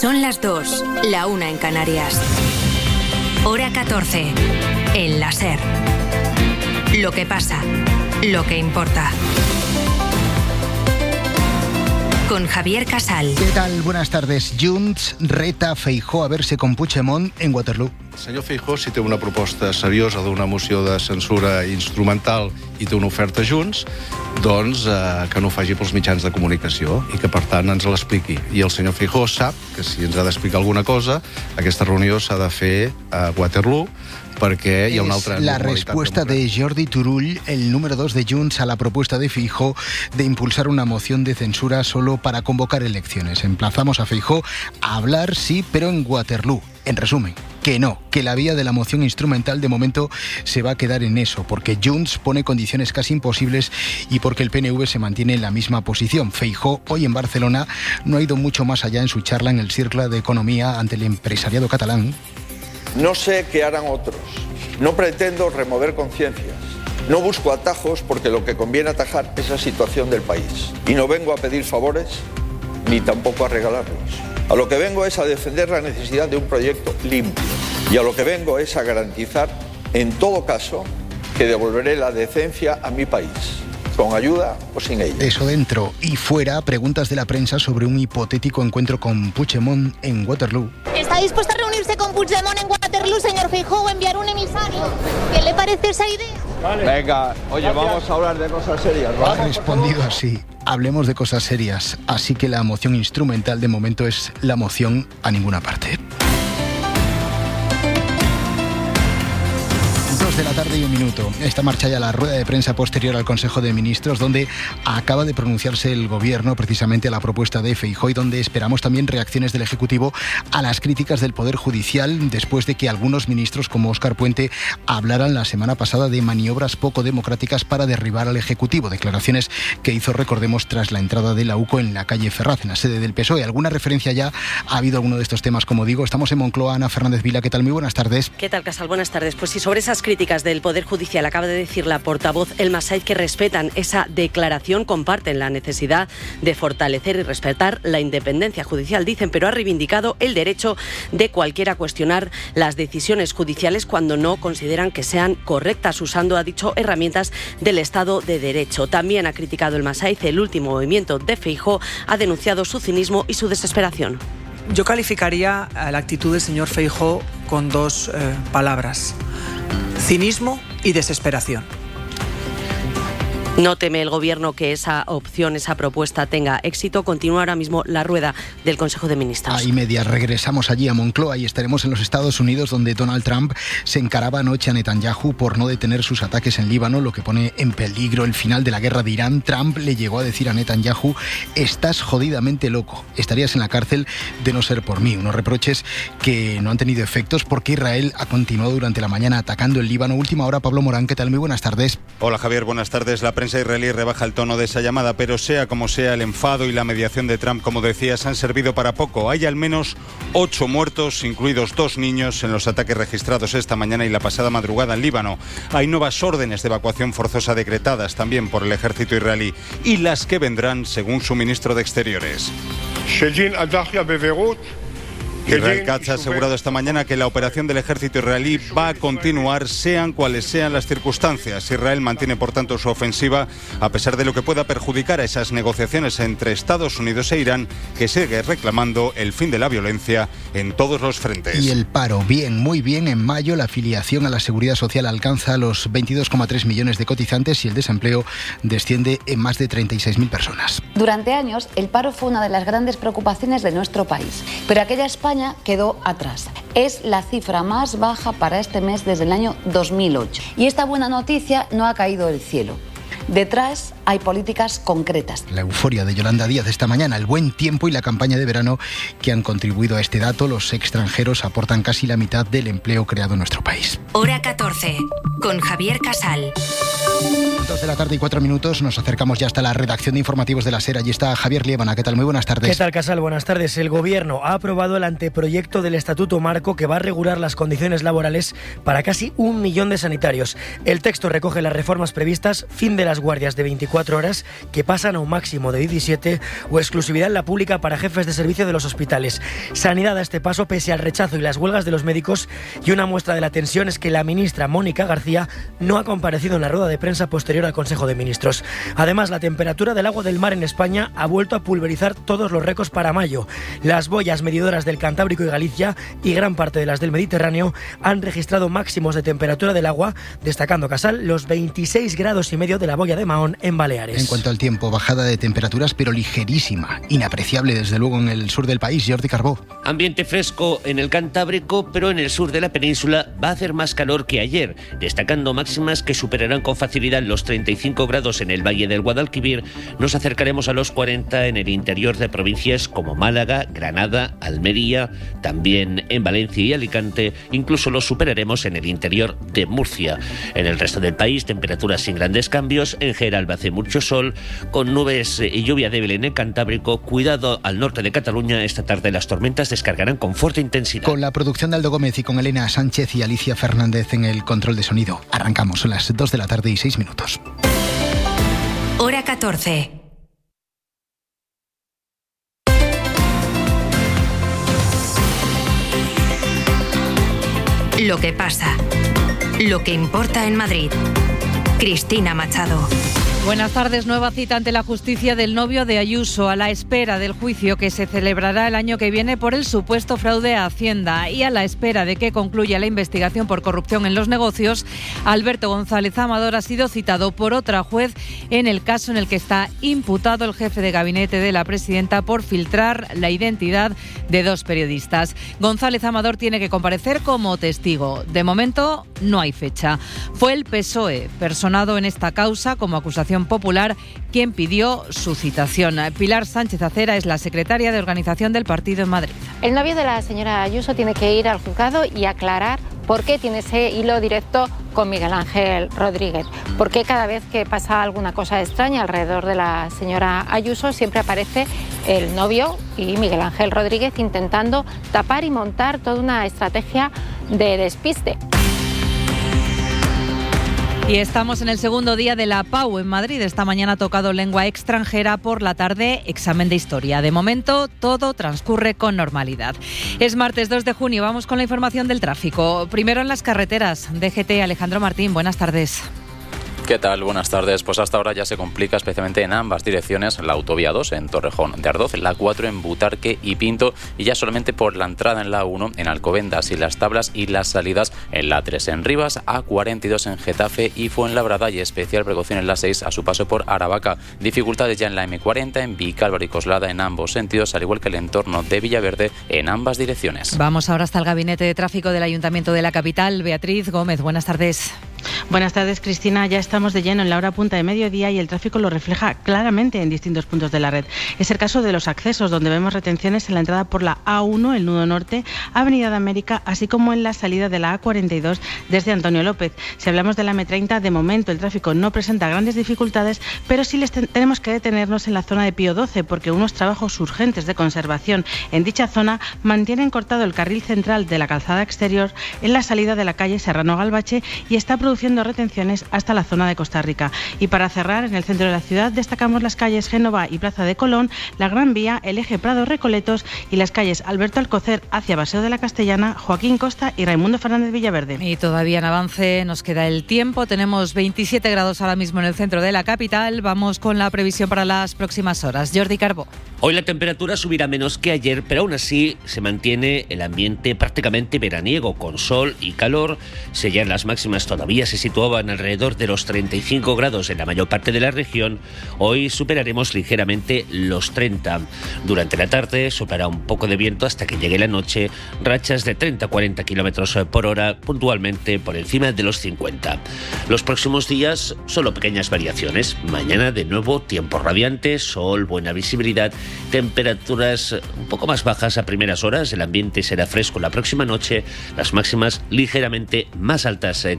Son las 2, la 1 en Canarias. Hora 14, en la SER. Lo que pasa, lo que importa. Con Javier Casal. ¿Qué tal? Buenas tardes. Junts reta a Feijóo a verse con Puigdemont en Waterloo. El senyor Feijóo, si té una proposta seriosa d'una moció de censura instrumental i té una oferta a Junts, doncs que no ho faci pels mitjans de comunicació i que, per tant, ens l'expliqui. I el senyor Feijóo sap que si ens ha d'explicar alguna cosa, aquesta reunió s'ha de fer a Waterloo, perquè hi ha una altra... La respuesta de Jordi Turull, el número 2 de Junts, a la propuesta de Feijóo de impulsar una moción de censura solo para convocar elecciones. Emplazamos a Feijóo a hablar, sí, pero en Waterloo. En resumen, que no, que la vía de la moción instrumental de momento se va a quedar en eso, porque Junts pone condiciones casi imposibles y porque el PNV se mantiene en la misma posición. Feijóo, hoy en Barcelona, no ha ido mucho más allá en su charla en el Círculo de Economía ante el empresariado catalán. No sé qué harán otros. No pretendo remover conciencias. No busco atajos porque lo que conviene atajar es la situación del país. Y no vengo a pedir favores ni tampoco a regalarlos. A lo que vengo es a defender la necesidad de un proyecto limpio. Y a lo que vengo es a garantizar, en todo caso, que devolveré la decencia a mi país, con ayuda o sin ella. Eso dentro y fuera, preguntas de la prensa sobre un hipotético encuentro con Puigdemont en Waterloo. ¿Está dispuesto a reunirse con Puigdemont en Waterloo, señor Feijóo, o enviar un emisario? ¿Qué le parece esa idea? Vale. Venga, oye, vamos a hablar de cosas serias, ¿vale? Ha respondido así. Hablemos de cosas serias. Así que la moción instrumental de momento es la moción a ninguna parte. 2 de la tarde y 1 minuto. Esta marcha ya la rueda de prensa posterior al Consejo de Ministros, donde acaba de pronunciarse el Gobierno precisamente a la propuesta de Feijóo y donde esperamos también reacciones del Ejecutivo a las críticas del Poder Judicial después de que algunos ministros como Óscar Puente hablaran la semana pasada de maniobras poco democráticas para derribar al Ejecutivo. Declaraciones que hizo, recordemos, tras la entrada de la UCO en la calle Ferraz, en la sede del PSOE. ¿Alguna referencia ya ha habido alguno de estos temas? Como digo, estamos en Moncloa. Ana Fernández Vila, ¿qué tal? Muy buenas tardes. ¿Qué tal, Casal? Buenas tardes. Pues sí, sobre esas críticas del Poder Judicial acaba de decir la portavoz Elma Said que respetan esa declaración, comparten la necesidad de fortalecer y respetar la independencia judicial, dicen, pero ha reivindicado el derecho de cualquiera a cuestionar las decisiones judiciales cuando no consideran que sean correctas, usando, ha dicho, herramientas del Estado de Derecho. También ha criticado Elma Said el último movimiento de Feijóo, ha denunciado su cinismo y su desesperación. Yo calificaría la actitud del señor Feijóo con 2 palabras: cinismo y desesperación. No teme el Gobierno que esa opción, esa propuesta tenga éxito. Continúa ahora mismo la rueda del Consejo de Ministros. Ahí media, regresamos allí a Moncloa y estaremos en los Estados Unidos, donde Donald Trump se encaraba anoche a Netanyahu por no detener sus ataques en Líbano, lo que pone en peligro el final de la guerra de Irán. Trump le llegó a decir a Netanyahu: estás jodidamente loco, estarías en la cárcel de no ser por mí. Unos reproches que no han tenido efectos porque Israel ha continuado durante la mañana atacando el Líbano. Última hora, Pablo Morán, ¿qué tal? Muy buenas tardes. Hola Javier, buenas tardes. La prensa israelí rebaja el tono de esa llamada, pero sea como sea, el enfado y la mediación de Trump, como decías, han servido para poco. Hay al menos 8 muertos, incluidos 2 niños, en los ataques registrados esta mañana y la pasada madrugada en Líbano. Hay nuevas órdenes de evacuación forzosa decretadas también por el ejército israelí y las que vendrán, según su ministro de Exteriores. Israel Katz ha asegurado esta mañana que la operación del ejército israelí va a continuar, sean cuales sean las circunstancias. Israel mantiene, por tanto, su ofensiva, a pesar de lo que pueda perjudicar a esas negociaciones entre Estados Unidos e Irán, que sigue reclamando el fin de la violencia en todos los frentes. Y el paro, bien, muy bien. En mayo la afiliación a la Seguridad Social alcanza los 22,3 millones de cotizantes y el desempleo desciende en más de 36.000 personas. Durante años, el paro fue una de las grandes preocupaciones de nuestro país, pero aquella España quedó atrás. Es la cifra más baja para este mes desde el año 2008. Y esta buena noticia no ha caído del cielo. Detrás hay políticas concretas. La euforia de Yolanda Díaz esta mañana, el buen tiempo y la campaña de verano que han contribuido a este dato. Los extranjeros aportan casi la mitad del empleo creado en nuestro país. Hora 14, con Javier Casal. 2:04 nos acercamos ya hasta la redacción de informativos de la SER. Allí está Javier Liébana. ¿Qué tal? Muy buenas tardes. ¿Qué tal, Casal? Buenas tardes. El Gobierno ha aprobado el anteproyecto del Estatuto Marco que va a regular las condiciones laborales para casi 1 millón de sanitarios. El texto recoge las reformas previstas, fin de las guardias de 24 horas, que pasan a un máximo de 17, o exclusividad en la pública para jefes de servicio de los hospitales. Sanidad a este paso pese al rechazo y las huelgas de los médicos, y una muestra de la tensión es que la ministra Mónica García no ha comparecido en la rueda de prensa posterior al Consejo de Ministros. Además, la temperatura del agua del mar en España ha vuelto a pulverizar todos los récords para mayo. Las boyas medidoras del Cantábrico y Galicia y gran parte de las del Mediterráneo han registrado máximos de temperatura del agua, destacando, Casal, los 26,5 grados de la boya de Mahón en Baleares. En cuanto al tiempo, bajada de temperaturas, pero ligerísima, inapreciable desde luego en el sur del país. Jordi Carbó. Ambiente fresco en el Cantábrico, pero en el sur de la península va a hacer más calor que ayer, destacando máximas que superarán con facilidad los 35 grados en el Valle del Guadalquivir. Nos acercaremos a los 40 en el interior de provincias como Málaga, Granada, Almería, también en Valencia y Alicante. Incluso los superaremos en el interior de Murcia. En el resto del país, temperaturas sin grandes cambios. En general hace mucho sol, con nubes y lluvia débil en el Cantábrico. Cuidado al norte de Cataluña. Esta tarde las tormentas descargarán con fuerte intensidad. Con la producción de Aldo Gómez y con Elena Sánchez y Alicia Fernández en el control de sonido. Arrancamos, son las 2:06 PM. Hora 14. Lo que pasa. Lo que importa en Madrid. Cristina Machado. Buenas tardes. Nueva cita ante la justicia del novio de Ayuso, a la espera del juicio que se celebrará el año que viene por el supuesto fraude a Hacienda, y a la espera de que concluya la investigación por corrupción en los negocios. Alberto González Amador ha sido citado por otra juez en el caso en el que está imputado el jefe de gabinete de la presidenta por filtrar la identidad de 2 periodistas. González Amador tiene que comparecer como testigo. De momento no hay fecha. Fue el PSOE, personado en esta causa como acusación popular, quien pidió su citación. Pilar Sánchez Acera es la secretaria de organización del partido en Madrid. El novio de la señora Ayuso tiene que ir al juzgado y aclarar por qué tiene ese hilo directo con Miguel Ángel Rodríguez. Por qué cada vez que pasa alguna cosa extraña alrededor de la señora Ayuso siempre aparece el novio y Miguel Ángel Rodríguez intentando tapar y montar toda una estrategia de despiste. Y estamos en el segundo día de la PAU en Madrid. Esta mañana ha tocado lengua extranjera, por la tarde examen de historia. De momento todo transcurre con normalidad. Es martes 2 de junio, vamos con la información del tráfico. Primero en las carreteras. DGT, Alejandro Martín, buenas tardes. ¿Qué tal? Buenas tardes. Pues hasta ahora ya se complica especialmente en ambas direcciones, la autovía 2 en Torrejón de Ardoz, la 4 en Butarque y Pinto, y ya solamente por la entrada en la 1 en Alcobendas y Las Tablas, y las salidas en la 3 en Rivas, A42 en Getafe y Fuenlabrada, y especial precaución en la 6 a su paso por Aravaca. Dificultades ya en la M40 en Vicálvaro y Coslada en ambos sentidos, al igual que el entorno de Villaverde en ambas direcciones. Vamos ahora hasta el Gabinete de Tráfico del Ayuntamiento de la capital. Beatriz Gómez, buenas tardes. Buenas tardes, Cristina. Ya estamos de lleno en la hora punta de mediodía y el tráfico lo refleja claramente en distintos puntos de la red. Es el caso de los accesos, donde vemos retenciones en la entrada por la A1, el nudo norte, Avenida de América, así como en la salida de la A42 desde Antonio López. Si hablamos de la M30, de momento el tráfico no presenta grandes dificultades, pero sí tenemos que detenernos en la zona de Pío XII, porque unos trabajos urgentes de conservación en dicha zona mantienen cortado el carril central de la calzada exterior en la salida de la calle Serrano Galbache y está produciendo retenciones hasta la zona de Costa Rica. Y para cerrar, en el centro de la ciudad destacamos las calles Génova y Plaza de Colón, la Gran Vía, el eje Prado-Recoletos y las calles Alberto Alcocer hacia Paseo de la Castellana, Joaquín Costa y Raimundo Fernández Villaverde. Y todavía en avance nos queda el tiempo. Tenemos 27 grados ahora mismo en el centro de la capital. Vamos con la previsión para las próximas horas. Jordi Carbó. Hoy la temperatura subirá menos que ayer, pero aún así se mantiene el ambiente prácticamente veraniego, con sol y calor. Sellan las máximas todavía se situaban alrededor de los 35 grados en la mayor parte de la región. Hoy superaremos ligeramente los 30. Durante la tarde soplará un poco de viento hasta que llegue la noche, rachas de 30-40 kilómetros por hora, puntualmente por encima de los 50. Los próximos días solo pequeñas variaciones. Mañana de nuevo tiempo radiante, sol, buena visibilidad, temperaturas un poco más bajas a primeras horas. El ambiente será fresco la próxima noche, las máximas ligeramente más altas que hoy.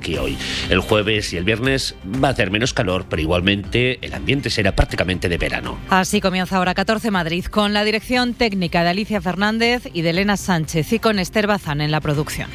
El jueves y el viernes va a hacer menos calor, pero igualmente el ambiente será prácticamente de verano. Así comienza Hora 14 Madrid, con la dirección técnica de Alicia Fernández y de Elena Sánchez, y con Esther Bazán en la producción.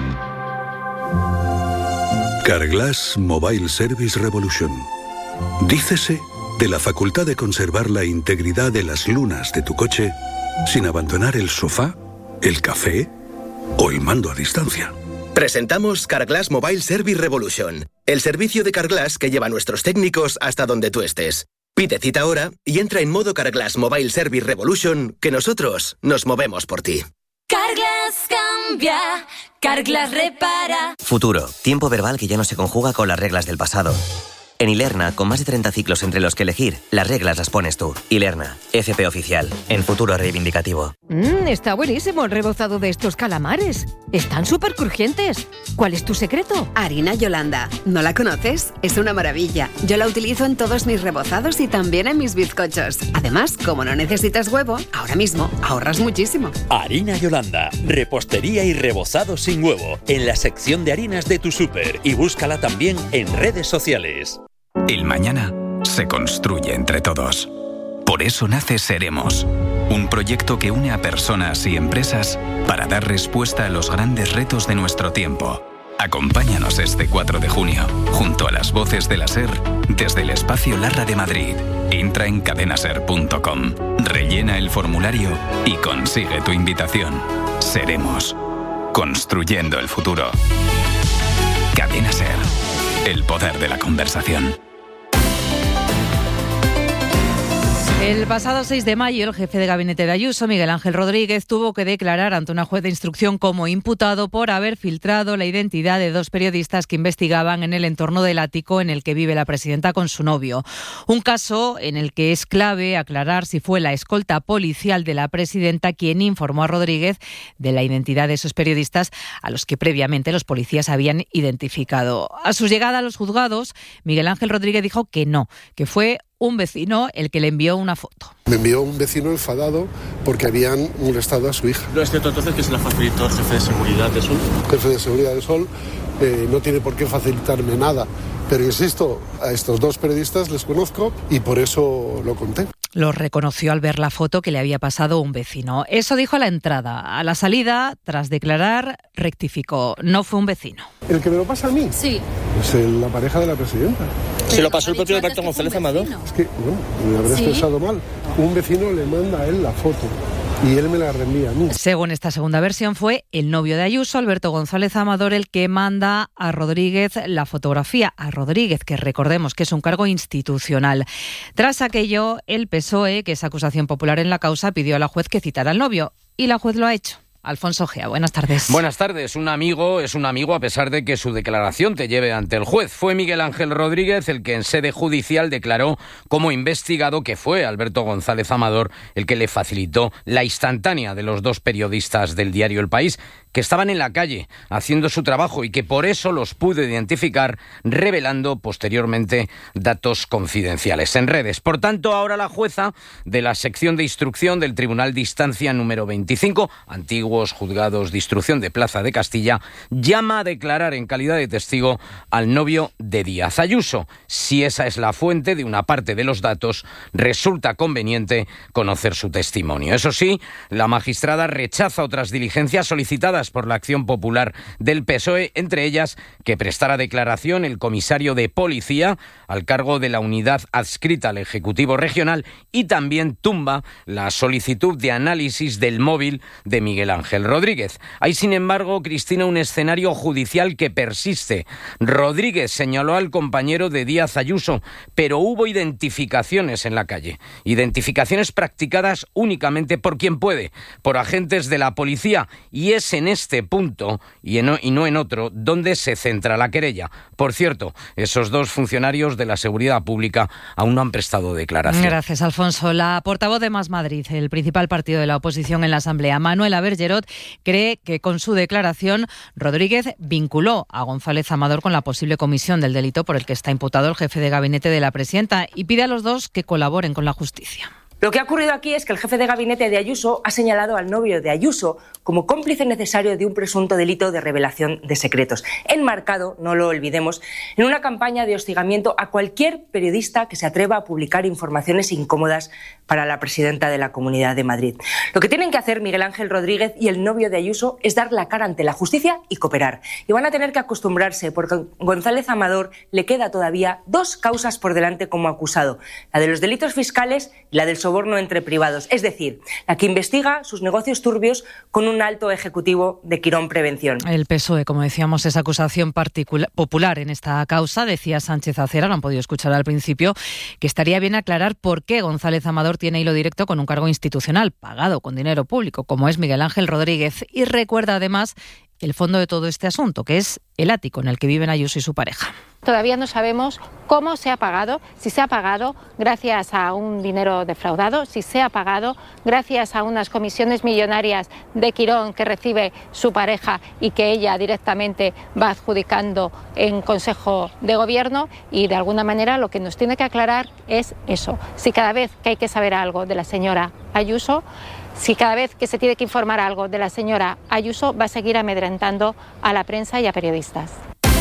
Carglass Mobile Service Revolution. Dícese de la facultad de conservar la integridad de las lunas de tu coche sin abandonar el sofá, el café o el mando a distancia. Presentamos Carglass Mobile Service Revolution, el servicio de Carglass que lleva a nuestros técnicos hasta donde tú estés. Pide cita ahora y entra en modo Carglass Mobile Service Revolution, que nosotros nos movemos por ti. Carglass cambia, Carglass repara. Futuro, tiempo verbal que ya no se conjuga con las reglas del pasado. En Ilerna, con más de 30 ciclos entre los que elegir, las reglas las pones tú. Ilerna, FP oficial, en futuro reivindicativo. Está buenísimo el rebozado de estos calamares. Están súper crujientes. ¿Cuál es tu secreto? Harina Yolanda. ¿No la conoces? Es una maravilla. Yo la utilizo en todos mis rebozados y también en mis bizcochos. Además, como no necesitas huevo, ahora mismo ahorras muchísimo. Harina Yolanda. Repostería y rebozado sin huevo. En la sección de harinas de tu súper. Y búscala también en redes sociales. El mañana se construye entre todos. Por eso nace Seremos, un proyecto que une a personas y empresas para dar respuesta a los grandes retos de nuestro tiempo. Acompáñanos este 4 de junio, junto a las voces de la SER, desde el Espacio Larra de Madrid. Entra en cadenaser.com, rellena el formulario y consigue tu invitación. Seremos, construyendo el futuro. Cadena SER, el poder de la conversación. El pasado 6 de mayo, el jefe de gabinete de Ayuso, Miguel Ángel Rodríguez, tuvo que declarar ante una juez de instrucción como imputado por haber filtrado la identidad de 2 periodistas que investigaban en el entorno del ático en el que vive la presidenta con su novio. Un caso en el que es clave aclarar si fue la escolta policial de la presidenta quien informó a Rodríguez de la identidad de esos periodistas a los que previamente los policías habían identificado. A su llegada a los juzgados, Miguel Ángel Rodríguez dijo que no, que fue un vecino el que le envió una foto. Me envió un vecino enfadado porque habían molestado a su hija. ¿No es cierto entonces que se la facilitó el jefe de seguridad de Sol? El jefe de seguridad de Sol no tiene por qué facilitarme nada, pero insisto, a estos 2 periodistas les conozco y por eso lo conté. Lo reconoció al ver la foto que le había pasado un vecino. Eso dijo a la entrada. A la salida, tras declarar, rectificó. No fue un vecino. ¿El que me lo pasa a mí? Sí. Es la pareja de la presidenta. ¿Se lo pasó el propio Alberto González Amador? Es que, me habré expresado mal. Un vecino le manda a él la foto y él me la reenvía a mí. Según esta segunda versión, fue el novio de Ayuso, Alberto González Amador, el que manda a Rodríguez la fotografía. A Rodríguez, que recordemos que es un cargo institucional. Tras aquello, el PSOE, que es acusación popular en la causa, pidió a la juez que citara al novio. Y la juez lo ha hecho. Alfonso Gea, buenas tardes. Buenas tardes. Un amigo es un amigo a pesar de que su declaración te lleve ante el juez. Fue Miguel Ángel Rodríguez el que en sede judicial declaró como investigado que fue Alberto González Amador el que le facilitó la instantánea de los 2 periodistas del diario El País que estaban en la calle haciendo su trabajo y que por eso los pudo identificar, revelando posteriormente datos confidenciales en redes. Por tanto, ahora la jueza de la sección de instrucción del Tribunal de Instancia número 25, antiguos juzgados de instrucción de Plaza de Castilla, llama a declarar en calidad de testigo al novio de Díaz Ayuso. Si esa es la fuente de una parte de los datos, resulta conveniente conocer su testimonio. Eso sí, la magistrada rechaza otras diligencias solicitadas por la Acción Popular del PSOE, entre ellas que prestara declaración el comisario de policía al cargo de la unidad adscrita al Ejecutivo Regional y también tumba la solicitud de análisis del móvil de Miguel Ángel Rodríguez. Hay, sin embargo, Cristina, un escenario judicial que persiste. Rodríguez señaló al compañero de Díaz Ayuso, pero hubo identificaciones en la calle. Identificaciones practicadas únicamente por quien puede, por agentes de la policía, y es en este punto y no en otro donde se centra la querella. Por cierto, esos 2 funcionarios de la seguridad pública aún no han prestado declaración. Gracias, Alfonso. La portavoz de Más Madrid, el principal partido de la oposición en la Asamblea, Manuela Bergerot, cree que con su declaración Rodríguez vinculó a González Amador con la posible comisión del delito por el que está imputado el jefe de gabinete de la presidenta y pide a los 2 que colaboren con la justicia. Lo que ha ocurrido aquí es que el jefe de gabinete de Ayuso ha señalado al novio de Ayuso como cómplice necesario de un presunto delito de revelación de secretos, enmarcado, no lo olvidemos, en una campaña de hostigamiento a cualquier periodista que se atreva a publicar informaciones incómodas para la presidenta de la Comunidad de Madrid. Lo que tienen que hacer Miguel Ángel Rodríguez y el novio de Ayuso es dar la cara ante la justicia y cooperar. Y van a tener que acostumbrarse, porque a González Amador le queda todavía 2 causas por delante como acusado: la de los delitos fiscales y la del soborno entre privados, es decir, la que investiga sus negocios turbios con un alto ejecutivo de Quirón Prevención. El PSOE, como decíamos, es acusación popular en esta causa. Decía Sánchez Acera, lo han podido escuchar al principio, que estaría bien aclarar por qué González Amador tiene hilo directo con un cargo institucional pagado con dinero público, como es Miguel Ángel Rodríguez, y recuerda además el fondo de todo este asunto, que es el ático en el que viven Ayuso y su pareja. Todavía no sabemos cómo se ha pagado, si se ha pagado gracias a un dinero defraudado, si se ha pagado gracias a unas comisiones millonarias de Quirón que recibe su pareja y que ella directamente va adjudicando en Consejo de Gobierno, y de alguna manera lo que nos tiene que aclarar es eso, si cada vez que hay que saber algo de la señora Ayuso, si cada vez que se tiene que informar algo de la señora Ayuso va a seguir amedrentando a la prensa y a periodistas.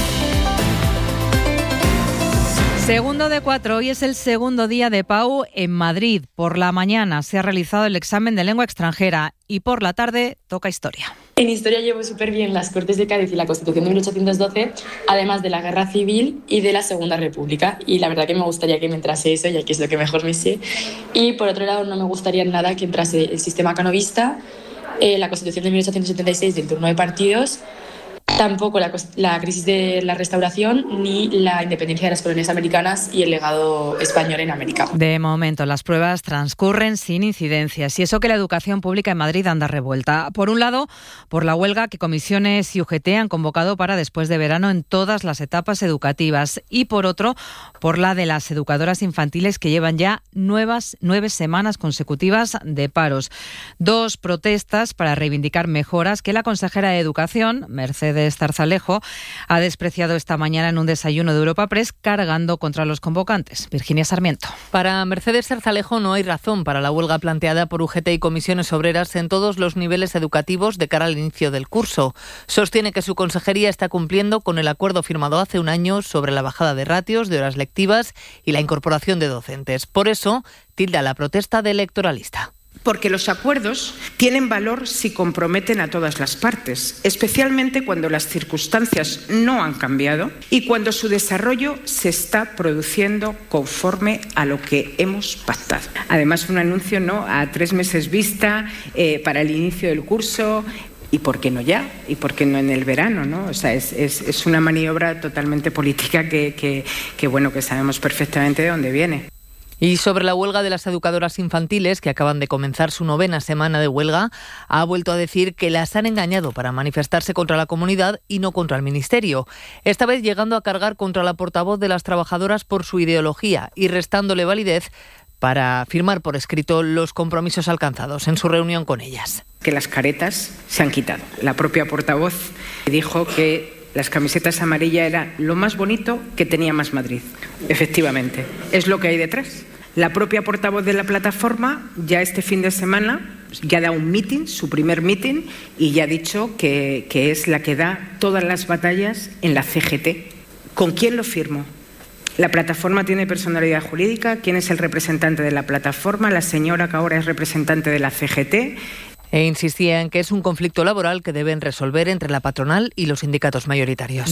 Segundo de 4, hoy es el segundo día de PAU en Madrid. Por la mañana se ha realizado el examen de lengua extranjera y por la tarde toca historia. En historia llevo súper bien las Cortes de Cádiz y la Constitución de 1812, además de la Guerra Civil y de la Segunda República. Y la verdad que me gustaría que me entrase eso, ya que es lo que mejor me sé. Y por otro lado, no me gustaría nada que entrase el sistema canovista, la Constitución de 1876 del turno de partidos, tampoco la crisis de la Restauración ni la independencia de las colonias americanas y el legado español en América. De momento, las pruebas transcurren sin incidencias y eso que la educación pública en Madrid anda revuelta. Por un lado, por la huelga que comisiones y UGT han convocado para después de verano en todas las etapas educativas, y por otro, por la de las educadoras infantiles que llevan ya 9 semanas consecutivas de paros. 2 protestas para reivindicar mejoras que la consejera de Educación, Mercedes Zarzalejo, ha despreciado esta mañana en un desayuno de Europa Press, cargando contra los convocantes. Virginia Sarmiento. Para Mercedes Zarzalejo no hay razón para la huelga planteada por UGT y comisiones obreras en todos los niveles educativos de cara al inicio del curso. Sostiene que su consejería está cumpliendo con el acuerdo firmado hace un año sobre la bajada de ratios, de horas lectivas y la incorporación de docentes. Por eso, tilda la protesta de electoralista. Porque los acuerdos tienen valor si comprometen a todas las partes, especialmente cuando las circunstancias no han cambiado y cuando su desarrollo se está produciendo conforme a lo que hemos pactado. Además, un anuncio a 3 meses vista para el inicio del curso. ¿Y por qué no ya? ¿Y por qué no en el verano? ¿No? O sea, es una maniobra totalmente política que sabemos perfectamente de dónde viene. Y sobre la huelga de las educadoras infantiles, que acaban de comenzar su 9ª semana de huelga, ha vuelto a decir que las han engañado para manifestarse contra la comunidad y no contra el Ministerio. Esta vez llegando a cargar contra la portavoz de las trabajadoras por su ideología y restándole validez para firmar por escrito los compromisos alcanzados en su reunión con ellas. Que las caretas se han quitado. La propia portavoz dijo que las camisetas amarillas era lo más bonito que tenía Más Madrid. Efectivamente, es lo que hay detrás. La propia portavoz de la plataforma ya este fin de semana ya da un meeting, su primer meeting, y ya ha dicho que es la que da todas las batallas en la CGT. ¿Con quién lo firmo? La plataforma tiene personalidad jurídica. ¿Quién es el representante de la plataforma? La señora que ahora es representante de la CGT. E insistía en que es un conflicto laboral que deben resolver entre la patronal y los sindicatos mayoritarios.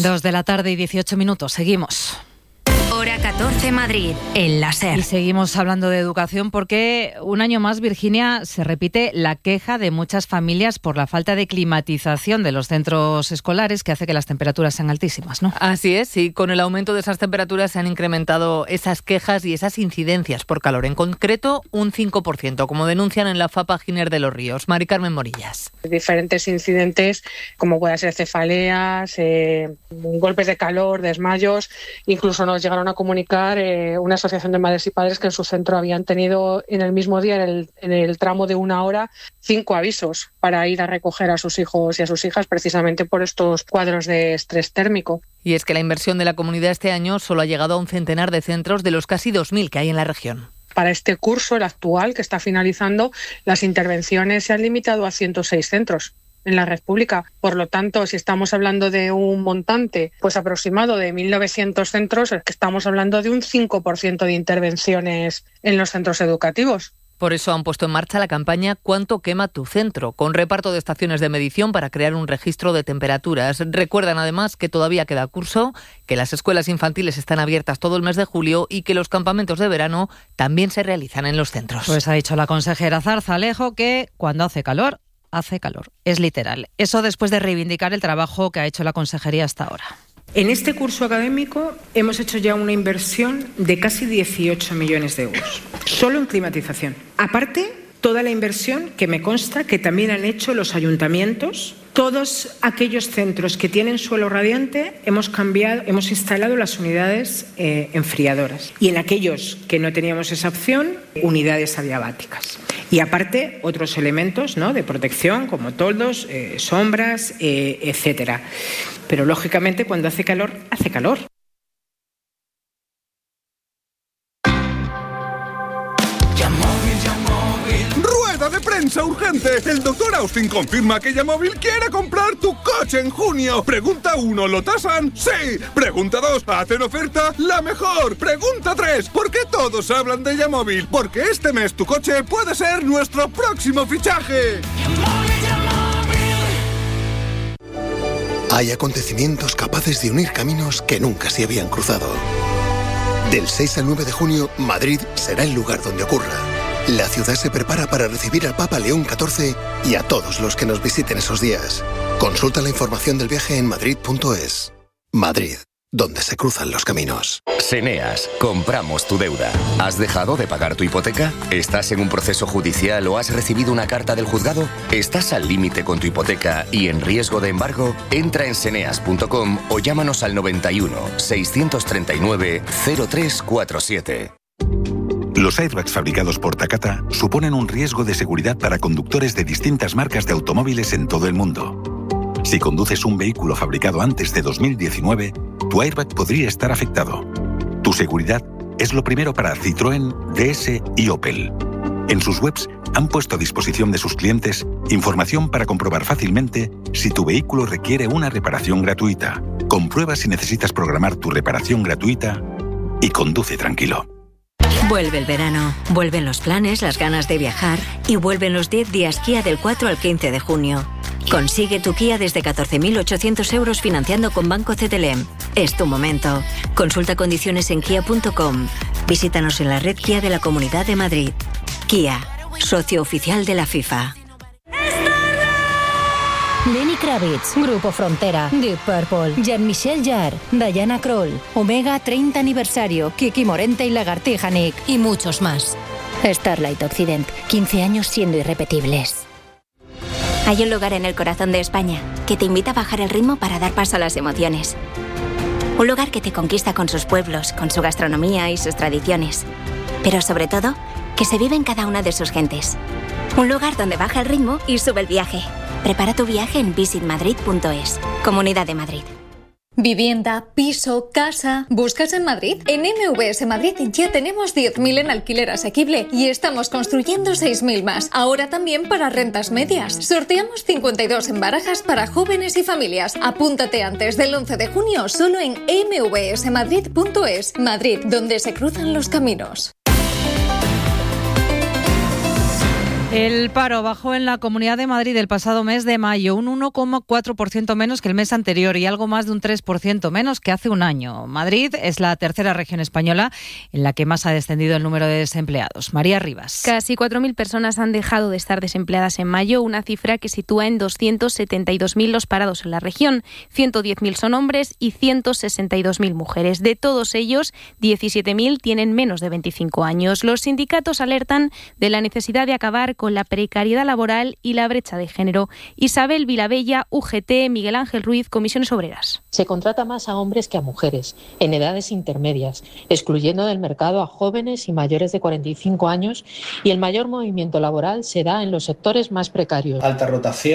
2:18 p.m. Seguimos. Hora 14 Madrid, en la SER. Y seguimos hablando de educación porque un año más, Virginia, se repite la queja de muchas familias por la falta de climatización de los centros escolares, que hace que las temperaturas sean altísimas, ¿no? Así es, y con el aumento de esas temperaturas se han incrementado esas quejas y esas incidencias por calor. En concreto, un 5%, como denuncian en la FAPA Giner de los Ríos. Mari Carmen Morillas. Diferentes incidentes, como pueden ser cefaleas, golpes de calor, desmayos, incluso nos llegaron a comunicar una asociación de madres y padres que en su centro habían tenido en el mismo día, en el tramo de 1 hora, 5 avisos para ir a recoger a sus hijos y a sus hijas precisamente por estos cuadros de estrés térmico. Y es que la inversión de la comunidad este año solo ha llegado a un centenar de centros de los casi 2.000 que hay en la región. Para este curso, el actual, que está finalizando, las intervenciones se han limitado a 106 centros en la red pública. Por lo tanto, si estamos hablando de un montante pues aproximado de 1.900 centros, es que estamos hablando de un 5% de intervenciones en los centros educativos. Por eso han puesto en marcha la campaña ¿Cuánto quema tu centro?, con reparto de estaciones de medición para crear un registro de temperaturas. Recuerdan además que todavía queda curso, que las escuelas infantiles están abiertas todo el mes de julio y que los campamentos de verano también se realizan en los centros. Pues ha dicho la consejera Zarzalejo que cuando hace calor, es literal. Eso después de reivindicar el trabajo que ha hecho la consejería hasta ahora. En este curso académico hemos hecho ya una inversión de casi 18 millones de euros, solo en climatización. Aparte, toda la inversión que me consta que también han hecho los ayuntamientos. Todos aquellos centros que tienen suelo radiante hemos instalado las unidades enfriadoras. Y en aquellos que no teníamos esa opción, unidades adiabáticas. Y aparte, otros elementos, ¿no?, de protección, como toldos, sombras, etcétera. Pero lógicamente cuando hace calor, hace calor. De prensa urgente. El doctor Austin confirma que Yamóvil quiere comprar tu coche en junio. Pregunta 1, ¿lo tasan? Sí. Pregunta 2, ¿hacen oferta? La mejor. Pregunta 3, ¿por qué todos hablan de Yamóvil? Porque este mes tu coche puede ser nuestro próximo fichaje. Hay acontecimientos capaces de unir caminos que nunca se habían cruzado. Del 6 al 9 de junio, Madrid será el lugar donde ocurra. La ciudad se prepara para recibir al Papa León XIV y a todos los que nos visiten esos días. Consulta la información del viaje en madrid.es. Madrid, donde se cruzan los caminos. Seneas, compramos tu deuda. ¿Has dejado de pagar tu hipoteca? ¿Estás en un proceso judicial o has recibido una carta del juzgado? ¿Estás al límite con tu hipoteca y en riesgo de embargo? Entra en seneas.com o llámanos al 91 639 0347. Los airbags fabricados por Takata suponen un riesgo de seguridad para conductores de distintas marcas de automóviles en todo el mundo. Si conduces un vehículo fabricado antes de 2019, tu airbag podría estar afectado. Tu seguridad es lo primero para Citroën, DS y Opel. En sus webs han puesto a disposición de sus clientes información para comprobar fácilmente si tu vehículo requiere una reparación gratuita. Comprueba si necesitas programar tu reparación gratuita y conduce tranquilo. Vuelve el verano, vuelven los planes, las ganas de viajar y vuelven los 10 días Kia del 4 al 15 de junio. Consigue tu Kia desde 14.800 euros financiando con Banco CTLM. Es tu momento. Consulta condiciones en kia.com. Visítanos en la red Kia de la Comunidad de Madrid. Kia, socio oficial de la FIFA. Lenny Kravitz, Grupo Frontera, Deep Purple, Jean-Michel Jarre, Diana Krall, Omega 30 aniversario, Kiki Morente y Lagartija Nick y muchos más. Starlight Occident, 15 años siendo irrepetibles. Hay un lugar en el corazón de España que te invita a bajar el ritmo para dar paso a las emociones. Un lugar que te conquista con sus pueblos, con su gastronomía y sus tradiciones. Pero sobre todo, que se vive en cada una de sus gentes. Un lugar donde baja el ritmo y sube el viaje. Prepara tu viaje en visitmadrid.es. Comunidad de Madrid. Vivienda, piso, casa. ¿Buscas en Madrid? En MVS Madrid ya tenemos 10.000 en alquiler asequible y estamos construyendo 6.000 más. Ahora también para rentas medias. Sorteamos 52 en barajas para jóvenes y familias. Apúntate antes del 11 de junio solo en mvsmadrid.es. Madrid, donde se cruzan los caminos. El paro bajó en la Comunidad de Madrid el pasado mes de mayo, un 1,4% menos que el mes anterior y algo más de un 3% menos que hace un año. Madrid es la tercera región española en la que más ha descendido el número de desempleados. María Rivas. Casi 4.000 personas han dejado de estar desempleadas en mayo, una cifra que sitúa en 272.000 los parados en la región. 110.000 son hombres y 162.000 mujeres. De todos ellos, 17.000 tienen menos de 25 años. Los sindicatos alertan de la necesidad de acabar con la precariedad laboral y la brecha de género. Isabel Vilabella, UGT, Miguel Ángel Ruiz, Comisiones Obreras. Se contrata más a hombres que a mujeres, en edades intermedias, excluyendo del mercado a jóvenes y mayores de 45 años, y el mayor movimiento laboral se da en los sectores más precarios. Alta rotación,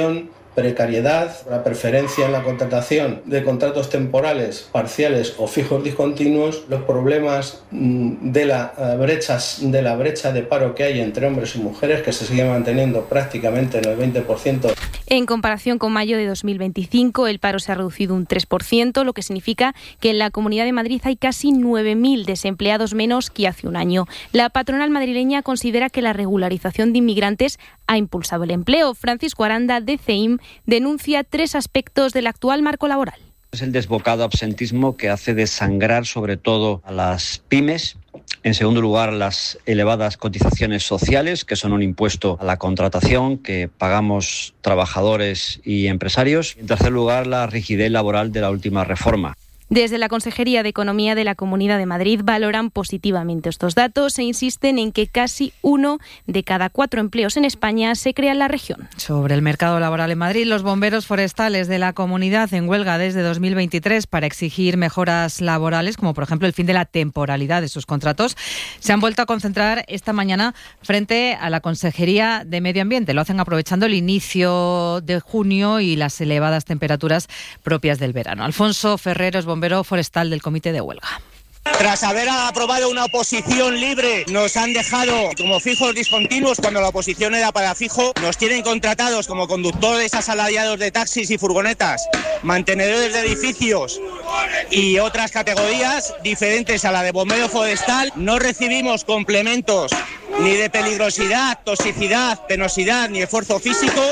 precariedad, la preferencia en la contratación de contratos temporales, parciales o fijos discontinuos, los problemas de la brecha de paro que hay entre hombres y mujeres, que se sigue manteniendo prácticamente en el 20%. En comparación con mayo de 2025, el paro se ha reducido un 3%, lo que significa que en la Comunidad de Madrid hay casi 9.000 desempleados menos que hace un año. La patronal madrileña considera que la regularización de inmigrantes ha impulsado el empleo. Francisco Aranda, de CEIM, denuncia 3 aspectos del actual marco laboral. Es el desbocado absentismo que hace desangrar sobre todo a las pymes. En segundo lugar, las elevadas cotizaciones sociales, que son un impuesto a la contratación que pagamos trabajadores y empresarios. En tercer lugar, la rigidez laboral de la última reforma. Desde la Consejería de Economía de la Comunidad de Madrid valoran positivamente estos datos e insisten en que casi 1 de cada 4 empleos en España se crea en la región. Sobre el mercado laboral en Madrid, los bomberos forestales de la comunidad en huelga desde 2023 para exigir mejoras laborales, como por ejemplo el fin de la temporalidad de sus contratos, se han vuelto a concentrar esta mañana frente a la Consejería de Medio Ambiente. Lo hacen aprovechando el inicio de junio y las elevadas temperaturas propias del verano. Alfonso Ferreros, bombero forestal del Comité de Huelga. Tras haber aprobado una oposición libre, nos han dejado como fijos discontinuos cuando la oposición era para fijo. Nos tienen contratados como conductores asalariados de taxis y furgonetas, mantenedores de edificios y otras categorías diferentes a la de bombero forestal. No recibimos complementos ni de peligrosidad, toxicidad, penosidad ni esfuerzo físico.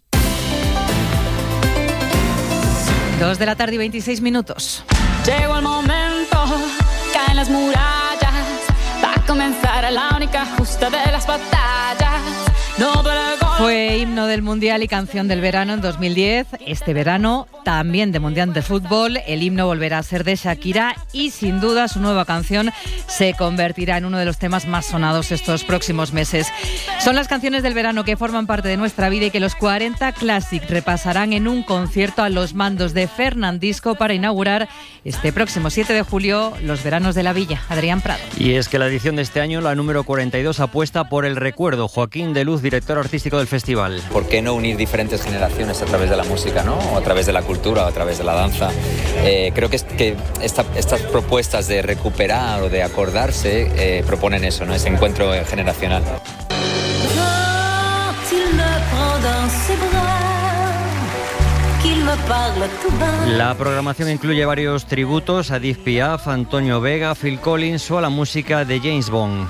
2 de la tarde y 26 minutos. Llegó el momento, caen las murallas, va a comenzar la única justa de las batallas. No Fue himno del Mundial y canción del verano en 2010. Este verano también de Mundial de Fútbol. El himno volverá a ser de Shakira y sin duda su nueva canción se convertirá en uno de los temas más sonados estos próximos meses. Son las canciones del verano que forman parte de nuestra vida y que los 40 Classic repasarán en un concierto a los mandos de Fernandisco para inaugurar este próximo 7 de julio los veranos de la Villa. Adrián Prado. Y es que la edición de este año, la número 42, apuesta por el recuerdo. Joaquín de Luz, director artístico del festival. ¿Por qué no unir diferentes generaciones a través de la música, ¿no? O a través de la cultura, o a través de la danza? Creo que estas propuestas de recuperar o de acordarse proponen eso, ¿no? Ese encuentro generacional. La programación incluye varios tributos a Edith Piaf, Antonio Vega, Phil Collins o a la música de James Bond.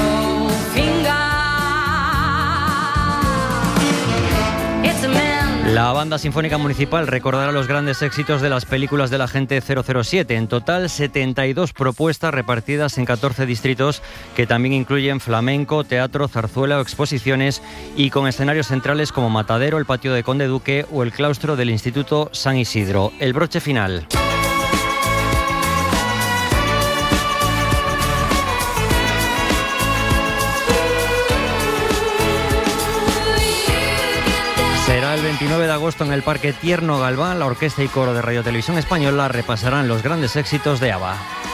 La Banda Sinfónica Municipal recordará los grandes éxitos de las películas del Agente 007. En total, 72 propuestas repartidas en 14 distritos que también incluyen flamenco, teatro, zarzuela o exposiciones, y con escenarios centrales como Matadero, el Patio de Conde Duque o el claustro del Instituto San Isidro. El broche final. Será el 29 de agosto en el Parque Tierno Galván. La Orquesta y Coro de Radio Televisión Española repasarán los grandes éxitos de ABBA.